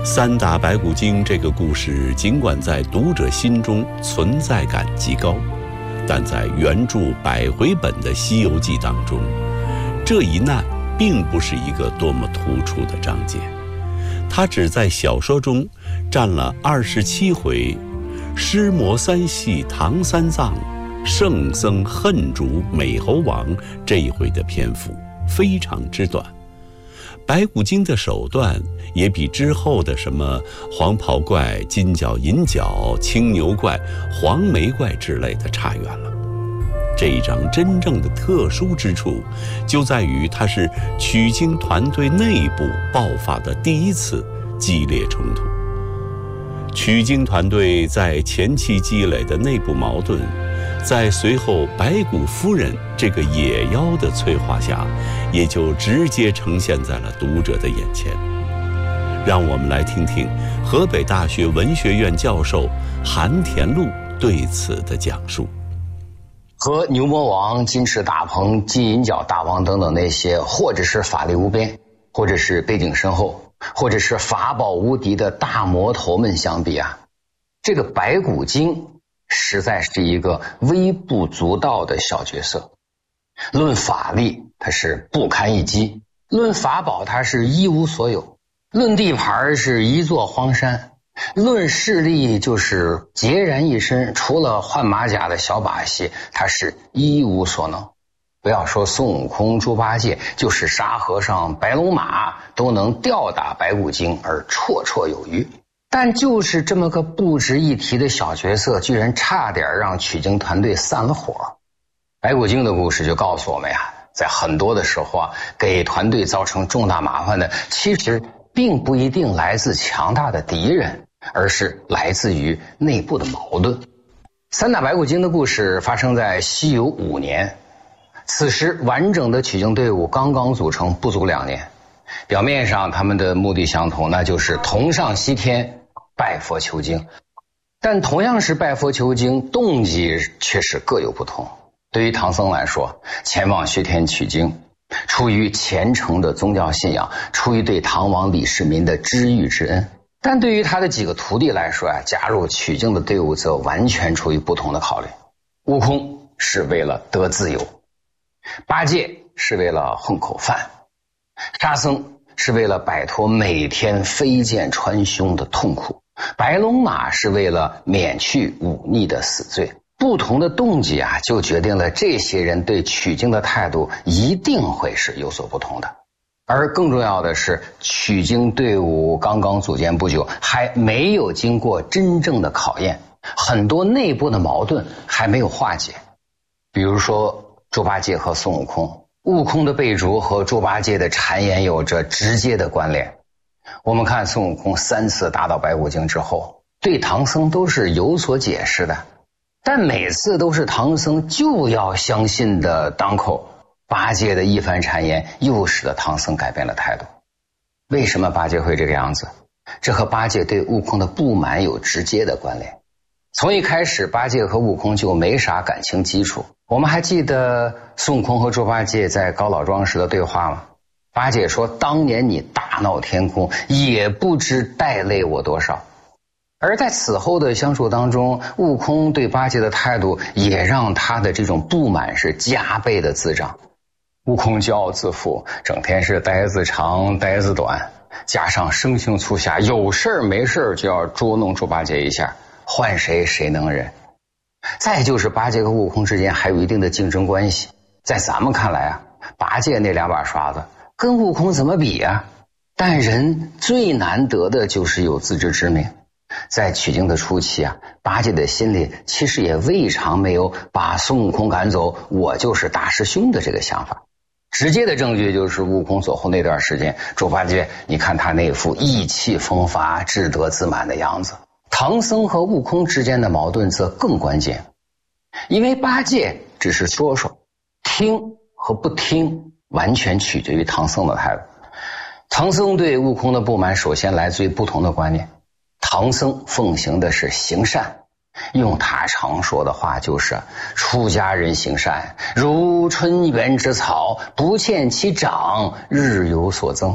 三打白骨精这个故事，尽管在读者心中存在感极高，但在原著100回本的《西游记》当中，这一难并不是一个多么突出的章节，它只在小说中占了27回尸魔三系唐三藏，圣僧恨主美猴王这一回的篇幅非常之短。白骨精的手段也比之后的什么黄袍怪、金角银角、青牛怪、黄眉怪之类的差远了。这一章真正的特殊之处就在于它是取经团队内部爆发的第一次激烈冲突。取经团队在前期积累的内部矛盾，在随后白骨夫人这个野妖的催化下，也就直接呈现在了读者的眼前。让我们来听听河北大学文学院教授韩田禄对此的讲述。 和牛魔王、金翅大鹏、金银角大王等等那些，或者是法力无边，或者是背景深厚，或者是法宝无敌的大魔头们相比啊，这个白骨精实在是一个微不足道的小角色。论法力，它是不堪一击；论法宝，它是一无所有；论地盘，是一座荒山；论势力，就是孑然一身，除了换马甲的小把戏，他是一无所能。不要说孙悟空、猪八戒，就是沙和尚、白龙马都能吊打白骨精而绰绰有余。但就是这么个不值一提的小角色，居然差点让取经团队散了伙。白骨精的故事就告诉我们呀，在很多的时候啊，给团队造成重大麻烦的，其实并不一定来自强大的敌人，而是来自于内部的矛盾。三打白骨精的故事发生在西游5年，此时完整的取经队伍刚刚组成不足2年。表面上他们的目的相同，那就是同上西天拜佛求经，但同样是拜佛求经，动机却是各有不同。对于唐僧来说，前往西天取经出于虔诚的宗教信仰，出于对唐王李世民的知遇之恩。但对于他的几个徒弟来说加入取经的队伍则完全出于不同的考虑。悟空是为了得自由，八戒是为了混口饭，沙僧是为了摆脱每天飞剑穿胸的痛苦，白龙马是为了免去忤逆的死罪。不同的动机就决定了这些人对取经的态度一定会是有所不同的。而更重要的是，取经队伍刚刚组建不久，还没有经过真正的考验，很多内部的矛盾还没有化解。比如说猪八戒和孙悟空，悟空的被逐和猪八戒的谗言有着直接的关联。我们看孙悟空3次打倒白骨精之后，对唐僧都是有所解释的，但每次都是唐僧就要相信的当口，八戒的一番谗言又使得唐僧改变了态度。为什么八戒会这个样子？这和八戒对悟空的不满有直接的关联。从一开始，八戒和悟空就没啥感情基础。我们还记得孙悟空和猪八戒在高老庄时的对话吗？八戒说，当年你大闹天宫，也不知带累我多少。而在此后的相处当中，悟空对八戒的态度也让他的这种不满是加倍的滋长。悟空骄傲自负，整天是呆子长呆子短，加上生性粗狭，有事没事就要捉弄猪八戒一下，换谁谁能忍。再就是八戒和悟空之间还有一定的竞争关系，在咱们看来八戒那2把刷子跟悟空怎么比但人最难得的就是有自知之明。在取经的初期八戒的心里其实也未尝没有把孙悟空赶走，我就是大师兄的这个想法。直接的证据就是悟空走后那段时间，猪八戒你看他那副意气风发、志得自满的样子。唐僧和悟空之间的矛盾则更关键，因为八戒只是说说，听和不听完全取决于唐僧的态度。唐僧对悟空的不满首先来自于不同的观念。唐僧奉行的是行善，用他常说的话就是出家人行善，如春园之草，不见其长，日有所增。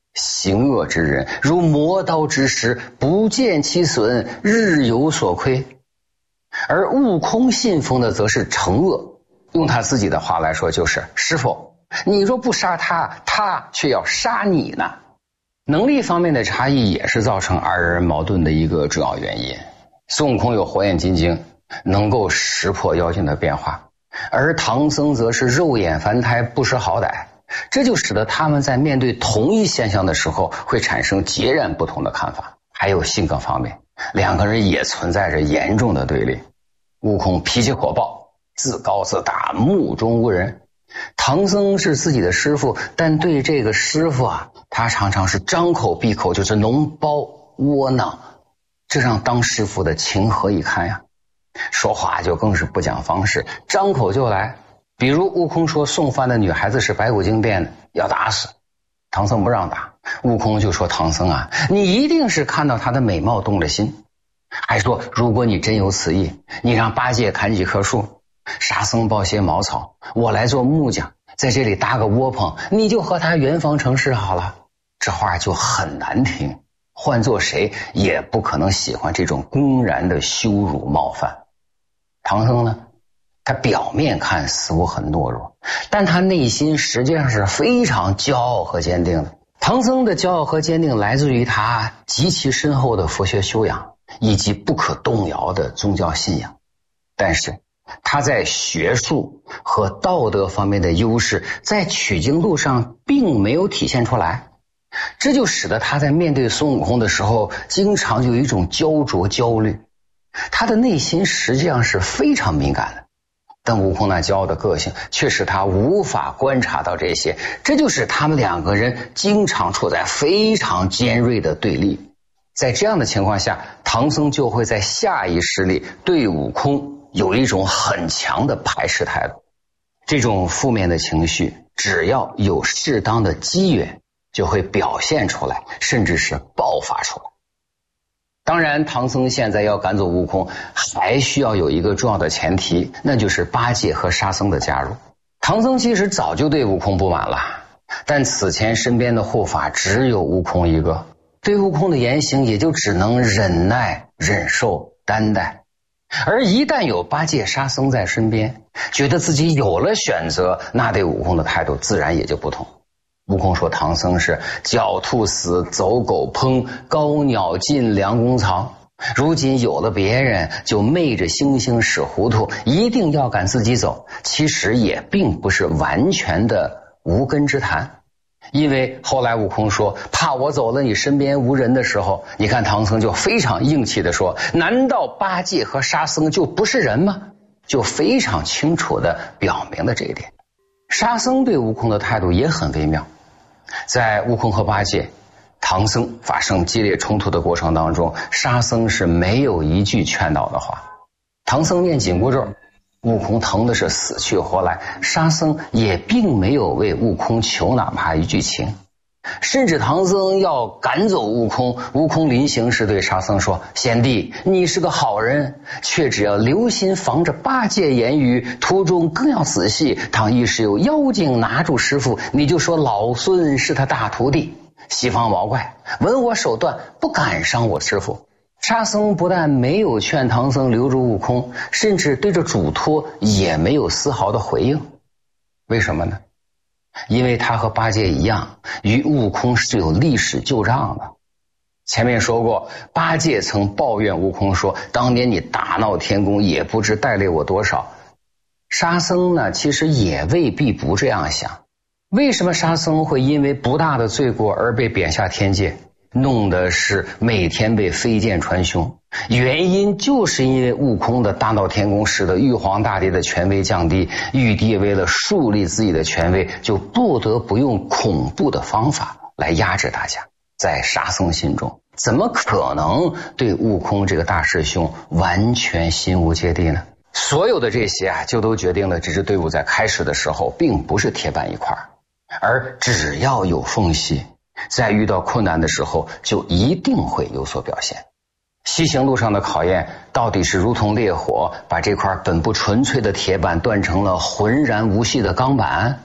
行恶之人如磨刀之石，不见其损，日有所亏。而悟空信奉的则是惩恶，用他自己的话来说就是：师父，你若不杀他，他却要杀你呢。能力方面的差异也是造成二人矛盾的一个主要原因。孙悟空有火眼金睛，能够识破妖精的变化，而唐僧则是肉眼凡胎，不识好歹，这就使得他们在面对同一现象的时候会产生截然不同的看法。还有性格方面，两个人也存在着严重的对立。悟空脾气火爆，自高自大，目中无人。唐僧是自己的师傅，但对这个师傅他常常是张口闭口就是脓包窝囊，这让当师傅的情何以堪呀！说话就更是不讲方式，张口就来。比如悟空说送饭的女孩子是白骨精变的，要打死。唐僧不让打，悟空就说：唐僧你一定是看到她的美貌动了心。还说如果你真有此意，你让八戒砍几棵树，沙僧抱些茅草，我来做木匠，在这里搭个窝棚，你就和他圆房成事好了。这话就很难听，换做谁也不可能喜欢这种公然的羞辱冒犯。唐僧呢，他表面看似乎很懦弱，但他内心实际上是非常骄傲和坚定的。唐僧的骄傲和坚定来自于他极其深厚的佛学修养以及不可动摇的宗教信仰，但是他在学术和道德方面的优势在取经路上并没有体现出来，这就使得他在面对孙悟空的时候经常有一种焦灼焦虑。他的内心实际上是非常敏感的，但悟空那骄傲的个性却使他无法观察到这些，这就是他们两个人经常处在非常尖锐的对立。在这样的情况下，唐僧就会在下意识里对悟空有一种很强的排斥态度。这种负面的情绪只要有适当的机缘就会表现出来，甚至是爆发出来。当然唐僧现在要赶走悟空还需要有一个重要的前提，那就是八戒和沙僧的加入。唐僧其实早就对悟空不满了，但此前身边的护法只有悟空一个，对悟空的言行也就只能忍耐忍受担待。而一旦有八戒沙僧在身边，觉得自己有了选择，那对悟空的态度自然也就不同。悟空说唐僧是狡兔死，走狗烹，高鸟尽，良弓藏。如今有了别人，就昧着猩猩使糊涂，一定要赶自己走。其实也并不是完全的无根之谈，因为后来悟空说怕我走了你身边无人的时候，你看唐僧就非常硬气的说，难道八戒和沙僧就不是人吗？就非常清楚的表明了这一点。沙僧对悟空的态度也很微妙。在悟空和八戒、唐僧发生激烈冲突的过程当中，沙僧是没有一句劝导的话。唐僧念紧箍咒，悟空疼的是死去活来，沙僧也并没有为悟空求哪怕一句情。甚至唐僧要赶走悟空，悟空临行时对沙僧说，贤弟，你是个好人，却只要留心防着八戒言语，途中更要仔细，倘一时有妖精拿住师傅，你就说老孙是他大徒弟，西方毛怪闻我手段，不敢伤我师傅。沙僧不但没有劝唐僧留住悟空，甚至对着嘱托也没有丝毫的回应。为什么呢？因为他和八戒一样，与悟空是有历史旧账的。前面说过，八戒曾抱怨悟空说，当年你大闹天宫，也不知带累我多少。沙僧呢，其实也未必不这样想。为什么沙僧会因为不大的罪过而被贬下天界，弄得是每天被飞剑穿胸？原因就是因为悟空的大闹天宫使得玉皇大帝的权威降低，玉帝为了树立自己的权威，就不得不用恐怖的方法来压制大家。在沙僧心中，怎么可能对悟空这个大师兄完全心无芥蒂呢？所有的这些就都决定了这支队伍在开始的时候并不是铁板一块，而只要有缝隙，在遇到困难的时候就一定会有所表现。西行路上的考验到底是如同烈火把这块本不纯粹的铁板锻成了浑然无细的钢板，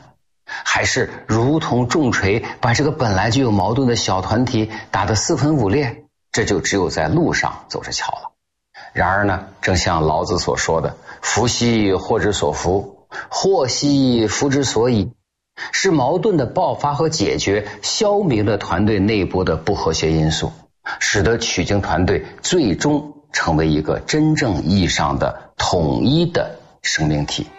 还是如同重锤把这个本来就有矛盾的小团体打得四分五裂？这就只有在路上走着瞧了。然而呢，正像老子所说的，福兮祸之所伏，祸兮福之所倚，是矛盾的爆发和解决消弭了团队内部的不和谐因素，使得取经团队最终成为一个真正意义上的统一的生命体。